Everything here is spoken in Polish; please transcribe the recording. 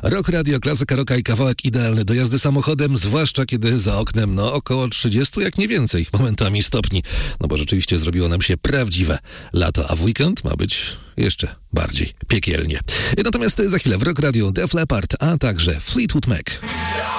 Rock Radio, klasyka rocka i kawałek idealny do jazdy samochodem, zwłaszcza kiedy za oknem około 30, jak nie więcej, momentami stopni. No bo rzeczywiście zrobiło nam się prawdziwe lato, a w weekend ma być jeszcze bardziej piekielnie. Natomiast za chwilę w Rock Radio Def Leppard, a także Fleetwood Mac.